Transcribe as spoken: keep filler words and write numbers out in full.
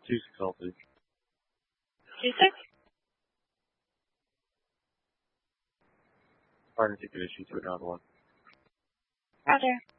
Two six Alpha. Two six? Pardon, ticket issue to another one. Roger.